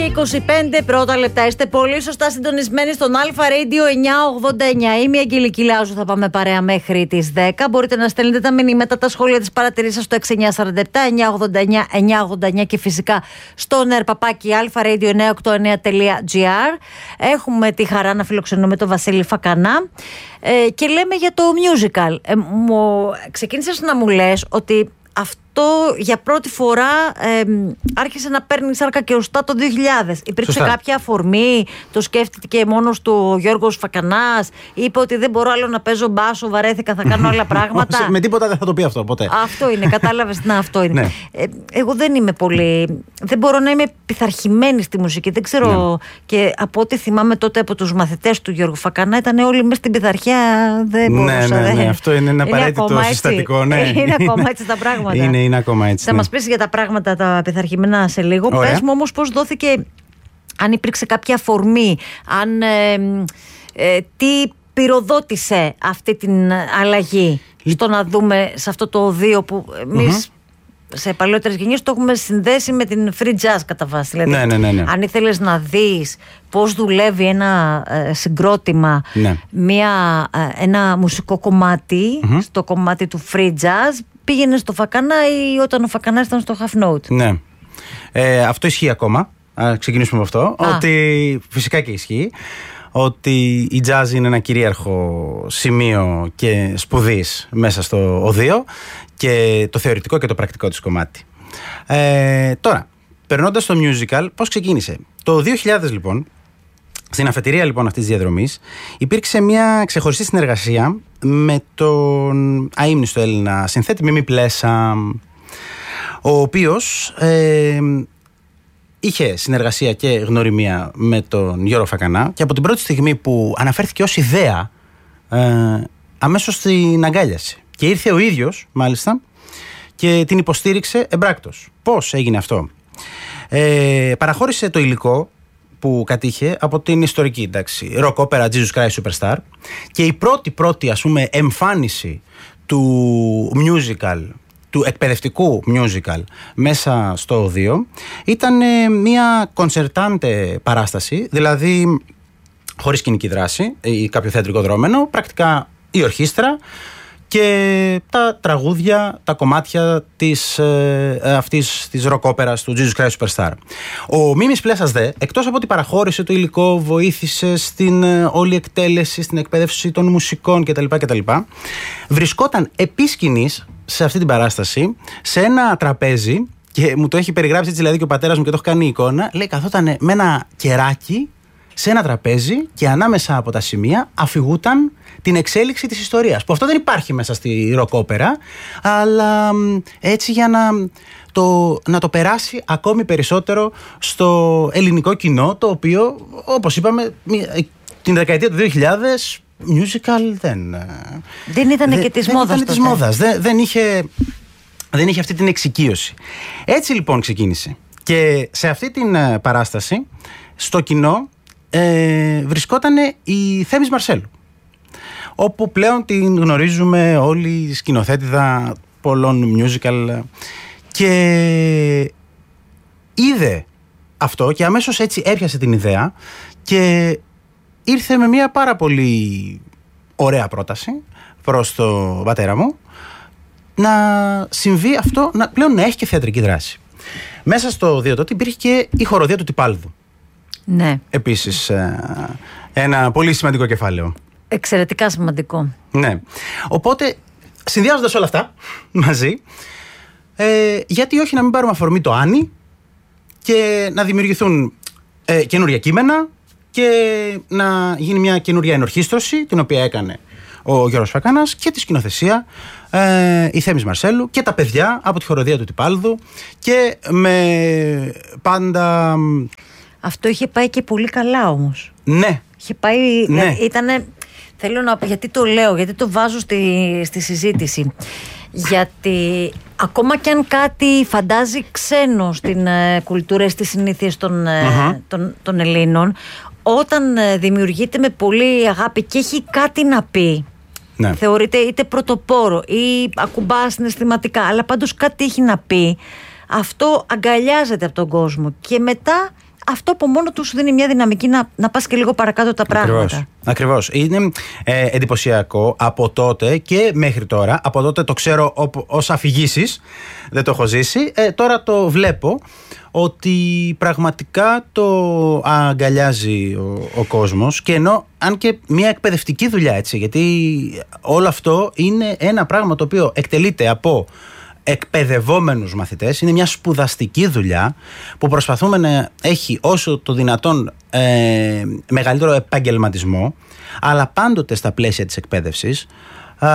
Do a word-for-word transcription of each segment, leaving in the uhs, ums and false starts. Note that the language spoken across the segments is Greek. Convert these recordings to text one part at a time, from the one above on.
είκοσι πέντε πρώτα λεπτά. Είστε πολύ σωστά συντονισμένοι στον Αλφα Radio εννιακόσια ογδόντα εννιά. Είμαι η Αγγελική Λάζου, θα πάμε παρέα μέχρι τις δέκα. Μπορείτε να στέλνετε τα μηνύματα, τα σχόλια, τις παρατηρήσεις σας στο έξι εννιά τέσσερα επτά εννιακόσια ογδόντα εννιά εννιακόσια ογδόντα εννιά και φυσικά στο νερπαπάκι αλφα radio εννιακόσια ογδόντα εννιά τελεία τζι άρ. Έχουμε τη χαρά να φιλοξενούμε τον Βασίλη Φακανά ε, και λέμε για το musical. Ε, μου, ξεκίνησες να μου λες ότι αυτό για πρώτη φορά ε, άρχισε να παίρνει σάρκα και οστά το δύο χιλιάδες. Υπήρξε Σωστά. κάποια αφορμή, το σκέφτηκε μόνος του ο Γιώργος Φακανάς, είπε ότι δεν μπορώ άλλο να παίζω μπάσο, βαρέθηκα, θα κάνω άλλα πράγματα. Με τίποτα δεν θα το πει αυτό ποτέ. Αυτό είναι, κατάλαβες, να αυτό είναι. Ναι. Ε, εγώ δεν είμαι πολύ, δεν μπορώ να είμαι πειθαρχημένη στη μουσική, δεν ξέρω, ναι. Και από ό,τι θυμάμαι τότε από τους μαθητές του Γιώργου Φακανά ήταν όλοι μέσα στην πειθαρχία, δεν μπορούσα. Ναι, ναι, ναι, αυτό είναι ένα είναι απαραίτητο συστατικό. Ναι. Είναι ακόμα έτσι τα πράγματα. Είναι, είναι ακόμα έτσι. Θα ναι. μας πεις για τα πράγματα τα πειθαρχημένα σε λίγο. Ωραία. Πες μου όμως πώς δόθηκε, αν υπήρξε κάποια αφορμή, αν, ε, ε, τι πυροδότησε αυτή την αλλαγή στο να δούμε σε αυτό το οδείο που εμείς mm-hmm. σε παλαιότερες γενιές το έχουμε συνδέσει με την free jazz κατά βάση. Δηλαδή, ναι, ναι, ναι, ναι. αν ήθελες να δεις πώς δουλεύει ένα ε, συγκρότημα, ναι. μια, ε, ένα μουσικό κομμάτι, mm-hmm. στο κομμάτι του free jazz, πήγαινε στο Φακανά ή όταν ο Φακανάς ήταν στο Half Note. Ναι. Ε, αυτό ισχύει ακόμα. Α ξεκινήσουμε με αυτό. Α. Ότι φυσικά και ισχύει. Ότι η jazz είναι ένα κυρίαρχο σημείο και σπουδής μέσα στο οδείο και το θεωρητικό και το πρακτικό της κομμάτι. Ε, τώρα, περνώντας στο musical, πώς ξεκίνησε. Το δύο χιλιάδες λοιπόν, στην αφετηρία λοιπόν αυτής της διαδρομής, υπήρξε μια ξεχωριστή συνεργασία με τον αείμνηστο Έλληνα συνθέτη Μίμη Πλέσα, ο οποίος ε, είχε συνεργασία και γνωριμία με τον Γιώργο Φακανά και από την πρώτη στιγμή που αναφέρθηκε ως ιδέα ε, αμέσως την αγκάλιασε και ήρθε ο ίδιος μάλιστα και την υποστήριξε εμπράκτος. Πώς έγινε αυτό? Ε, παραχώρησε το υλικό που κατήχε από την ιστορική, εντάξει, rock opera Jesus Christ Superstar και η πρώτη πρώτη ας πούμε εμφάνιση του musical, του εκπαιδευτικού musical μέσα στο οδείο ήταν ε, μια κονσερτάντε παράσταση, δηλαδή χωρίς σκηνική δράση ή κάποιο θεατρικό δρόμενο, πρακτικά η ορχήστρα και τα τραγούδια, τα κομμάτια της, ε, αυτής της rock όπερας του Jesus Christ Superstar. Ο Μίμης Πλέσας δε, εκτός από ότι παραχώρησε το υλικό, βοήθησε στην ε, όλη εκτέλεση, στην εκπαίδευση των μουσικών κτλ, κτλ, βρισκόταν επί σκηνής σε αυτή την παράσταση, σε ένα τραπέζι, και μου το έχει περιγράψει έτσι δηλαδή και ο πατέρας μου και το έχει κάνει εικόνα, λέει καθόταν με ένα κεράκι σε ένα τραπέζι και ανάμεσα από τα σημεία αφηγούταν την εξέλιξη της ιστορίας. Που αυτό δεν υπάρχει μέσα στη ροκ όπερα, αλλά έτσι για να το, να το περάσει ακόμη περισσότερο στο ελληνικό κοινό, το οποίο, όπως είπαμε, την δεκαετία του δύο χιλιάδες musical δεν... Δεν ήταν δεν, και της δεν μόδας ήταν της μόδας. Δεν, δεν, είχε, δεν είχε αυτή την εξοικείωση. Έτσι λοιπόν ξεκίνησε. Και σε αυτή την παράσταση, στο κοινό, ε, βρισκόταν η Θέμης Μαρσέλου, όπου πλέον την γνωρίζουμε όλοι, σκηνοθέτηδα πολλών musical, και είδε αυτό και αμέσως έτσι έπιασε την ιδέα και ήρθε με μια πάρα πολύ ωραία πρόταση προς τον πατέρα μου να συμβεί αυτό, να, πλέον να έχει και θεατρική δράση. Μέσα στο δύο τότε υπήρχε και η χοροδία του Τυπάλδου. Ναι. Επίσης ένα πολύ σημαντικό κεφάλαιο. Εξαιρετικά σημαντικό. Ναι. Οπότε, συνδυάζοντας όλα αυτά μαζί, ε, γιατί όχι να μην πάρουμε αφορμή το Άνι και να δημιουργηθούν ε, καινούρια κείμενα και να γίνει μια καινούρια ενορχήστρωση, την οποία έκανε ο Γιώργος Φακανάς, και τη σκηνοθεσία ε, η Θέμης Μαρσέλου και τα παιδιά από τη χοροδία του Τυπάλδου, και με πάντα... Αυτό είχε πάει και πολύ καλά όμως. Ναι. Είχε πάει, ναι. δηλαδή, ήτανε, θέλω να πω, γιατί το λέω, γιατί το βάζω στη, στη συζήτηση. Γιατί ακόμα κι αν κάτι φαντάζει ξένο στην ε, κουλτούρα, στις συνήθειες των, ε, uh-huh. των, των Ελλήνων, όταν ε, δημιουργείται με πολύ αγάπη και έχει κάτι να πει, ναι. θεωρείται είτε πρωτοπόρο ή ακουμπά συναισθηματικά, αλλά πάντως κάτι έχει να πει, αυτό αγκαλιάζεται από τον κόσμο και μετά αυτό από μόνο του σου δίνει μια δυναμική να, να πας και λίγο παρακάτω τα πράγματα. Ακριβώς. Ακριβώς. Είναι ε, εντυπωσιακό από τότε και μέχρι τώρα. Από τότε το ξέρω ως αφηγήσεις, δεν το έχω ζήσει. Ε, τώρα το βλέπω ότι πραγματικά το αγκαλιάζει ο, ο κόσμος, και ενώ αν και μια εκπαιδευτική δουλειά, έτσι, γιατί όλο αυτό είναι ένα πράγμα το οποίο εκτελείται από εκπαιδευόμενους μαθητές, είναι μια σπουδαστική δουλειά που προσπαθούμε να έχει όσο το δυνατόν ε, μεγαλύτερο επαγγελματισμό, αλλά πάντοτε στα πλαίσια της εκπαίδευσης. ε,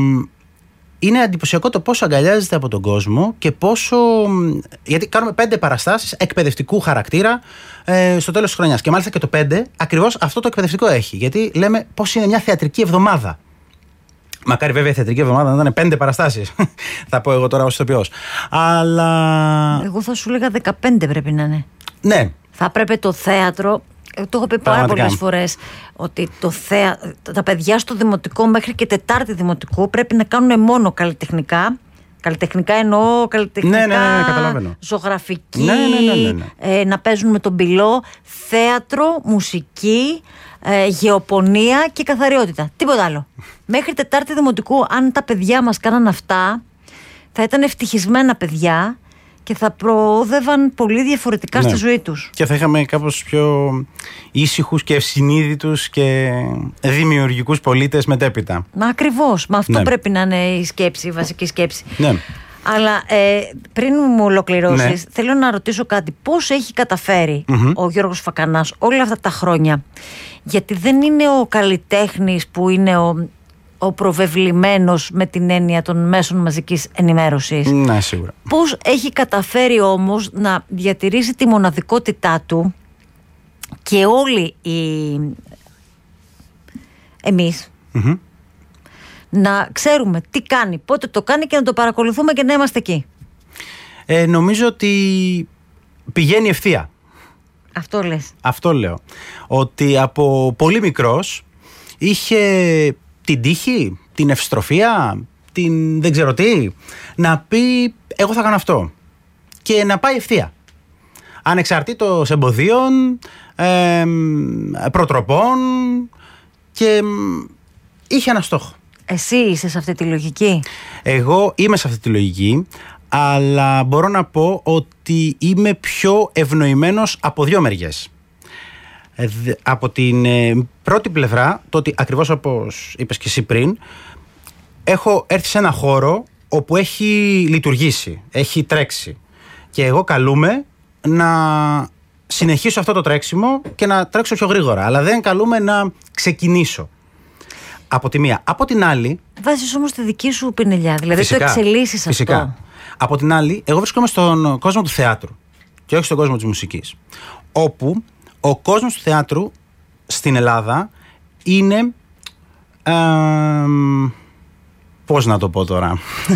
Είναι εντυπωσιακό το πόσο αγκαλιάζεται από τον κόσμο και πόσο. Γιατί κάνουμε πέντε παραστάσεις εκπαιδευτικού χαρακτήρα ε, στο τέλος της χρονιάς. Και μάλιστα και το πέντε ακριβώς αυτό το εκπαιδευτικό έχει. Γιατί λέμε πώς είναι μια θεατρική εβδομάδα. Μακάρι βέβαια η θεατρική εβδομάδα να ήταν πέντε παραστάσεις. Θα πω εγώ τώρα ως ηθοποιός. Αλλά. Εγώ θα σου λέγα δεκαπέντε πρέπει να είναι. Ναι. Θα έπρεπε το θέατρο. Το έχω πει πάρα πολλές φορές ότι το θέα, τα παιδιά στο δημοτικό μέχρι και τετάρτη δημοτικού πρέπει να κάνουν μόνο καλλιτεχνικά. Καλλιτεχνικά εννοώ καλλιτεχνικά, ναι, ναι, ναι, ναι, καταλαβαίνω. Ζωγραφική, ναι, ναι, ναι, ναι, ναι. Ε, να παίζουν με τον πυλό, θέατρο, μουσική, ε, γεωπονία και καθαριότητα. Τίποτα άλλο. Μέχρι τετάρτη δημοτικού, αν τα παιδιά μας κάναν αυτά, θα ήταν ευτυχισμένα παιδιά και θα προόδευαν πολύ διαφορετικά, ναι, στη ζωή τους. Και θα είχαμε κάπως πιο ήσυχους και ευσυνείδητους και δημιουργικούς πολίτες μετέπειτα. Μα ακριβώς. Μα αυτό, ναι, πρέπει να είναι η σκέψη, η βασική σκέψη. Ναι. Αλλά ε, πριν μου ολοκληρώσεις, ναι, θέλω να ρωτήσω κάτι. Πώς έχει καταφέρει mm-hmm. ο Γιώργος Φακανάς όλα αυτά τα χρόνια? Γιατί δεν είναι ο καλλιτέχνης που είναι ο... ο προβεβλημένος με την έννοια των μέσων μαζικής ενημέρωσης. Ναι, σίγουρα. Πώς έχει καταφέρει όμως να διατηρήσει τη μοναδικότητά του και όλοι οι εμείς mm-hmm. να ξέρουμε τι κάνει, πότε το κάνει και να το παρακολουθούμε και να είμαστε εκεί? Ε, νομίζω ότι πηγαίνει ευθεία. Αυτό λες? Αυτό λέω. Ότι από πολύ μικρός είχε την τύχη, την ευστροφία, την δεν ξέρω τι, να πει εγώ θα κάνω αυτό και να πάει ευθεία. Ανεξαρτήτως εμποδίων, ε, προτροπών, και είχε ένα στόχο. Εσύ είσαι σε αυτή τη λογική? Εγώ είμαι σε αυτή τη λογική, αλλά μπορώ να πω ότι είμαι πιο ευνοημένος από δύο μεριές. Από την ε, πρώτη πλευρά, το ότι ακριβώς όπως είπες και εσύ πριν, έχω έρθει σε ένα χώρο όπου έχει λειτουργήσει, έχει τρέξει, και εγώ καλούμαι να συνεχίσω αυτό το τρέξιμο και να τρέξω πιο γρήγορα, αλλά δεν καλούμαι να ξεκινήσω. Από τη μία. Από την άλλη, βάζεις όμως τη δική σου πινελιά, δηλαδή φυσικά, το εξελίσσεις φυσικά. αυτό. Από την άλλη, εγώ βρίσκομαι στον κόσμο του θεάτρου και όχι στον κόσμο της μουσικής, όπου ο κόσμος του θεάτρου στην Ελλάδα είναι, ε, πώς να το πω τώρα,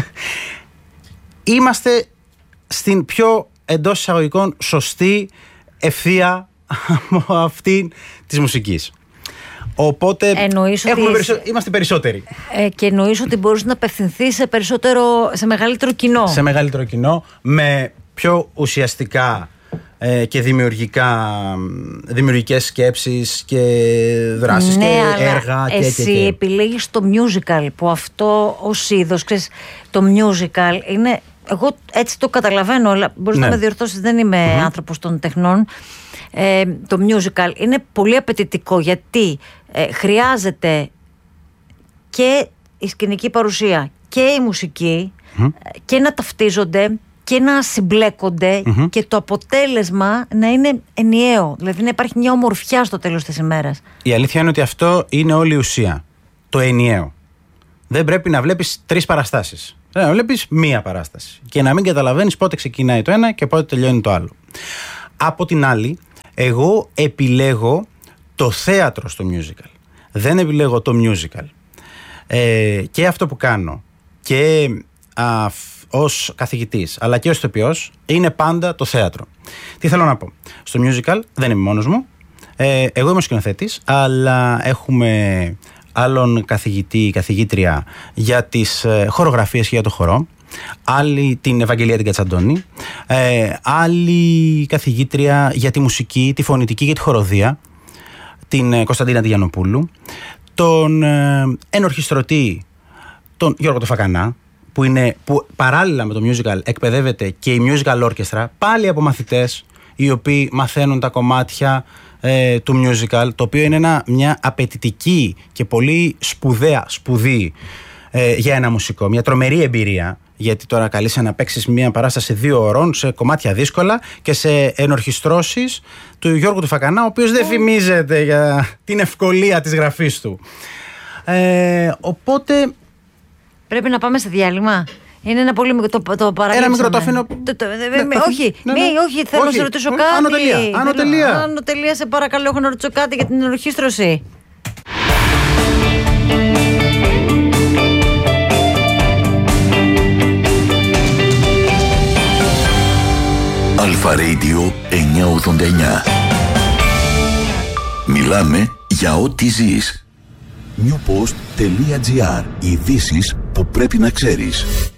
είμαστε στην πιο εντός εισαγωγικών σωστή ευθεία από αυτή της μουσικής. Οπότε εννοείς έχουμε ότι... περισσο... είμαστε περισσότεροι. Ε, και εννοείς ότι μπορείς να απευθυνθείς σε, περισσότερο... σε μεγαλύτερο κοινό. Σε μεγαλύτερο κοινό, με πιο ουσιαστικά ε, και δημιουργικά, δημιουργικές σκέψεις και δράσεις, ναι, και έργα και, εσύ και, και. επιλέγεις το musical, που αυτό ως είδος, ξέρεις, το musical είναι, εγώ έτσι το καταλαβαίνω, αλλά μπορείς, ναι, να με διορθώσεις, δεν είμαι mm-hmm. άνθρωπος των τεχνών. Ε, το musical είναι πολύ απαιτητικό, γιατί ε, χρειάζεται και η σκηνική παρουσία και η μουσική mm-hmm. και να ταυτίζονται και να συμπλέκονται mm-hmm. και το αποτέλεσμα να είναι ενιαίο. Δηλαδή να υπάρχει μια ομορφιά στο τέλος της ημέρας. Η αλήθεια είναι ότι αυτό είναι όλη η ουσία. Το ενιαίο. Δεν πρέπει να βλέπεις τρεις παραστάσεις. Πρέπει να βλέπεις μία παράσταση και να μην καταλαβαίνεις πότε ξεκινάει το ένα και πότε τελειώνει το άλλο. Από την άλλη, εγώ επιλέγω το θέατρο στο musical. Δεν επιλέγω το musical. Ε, και αυτό που κάνω και α, ως καθηγητής, αλλά και ως ηθοποιός, είναι πάντα το θέατρο. Τι θέλω να πω? Στο musical δεν είμαι μόνος μου. Ε, εγώ είμαι ο σκηνοθέτης, αλλά έχουμε άλλον καθηγητή ή καθηγήτρια για τις ε, χορογραφίες και για το χορό. άλλη την Ευαγγελία την Κατσαντώνη, ε, άλλη καθηγήτρια για τη μουσική, τη φωνητική και τη χοροδία, την ε, Κωνσταντίνα Τηγιανοπούλου, τον ε, ενορχιστρωτή, τον Γιώργο το Φακανά, που, είναι, που παράλληλα με το musical εκπαιδεύεται και η musical orchestra, πάλι από μαθητές οι οποίοι μαθαίνουν τα κομμάτια ε, του musical, το οποίο είναι ένα, μια απαιτητική και πολύ σπουδαία σπουδή ε, για ένα μουσικό, μια τρομερή εμπειρία, γιατί τώρα καλείσαι να παίξεις μια παράσταση δύο ωρών σε κομμάτια δύσκολα και σε ενορχιστρώσεις του Γιώργου του Φακανά, ο οποίος δεν φημίζεται για την ευκολία της γραφής του. Ε, οπότε πρέπει να πάμε σε διάλειμμα. Είναι ένα πολύ μικρό. Το, το ένα μικρό το αφήνω. Το, το, ναι, όχι, ναι, ναι. Μη, όχι, θέλω όχι. να σε ρωτήσω όχι. κάτι. Άνω τελεία. Άνω τελεία. Άνω τελεία, σε παρακαλώ, έχω να ρωτήσω κάτι για την ενορχίστρωση. Αλφα Radio εννιακόσια ογδόντα εννιά. Μιλάμε για ό,τι ζεις. newpost.gr. Ειδήσεις που πρέπει να ξέρεις.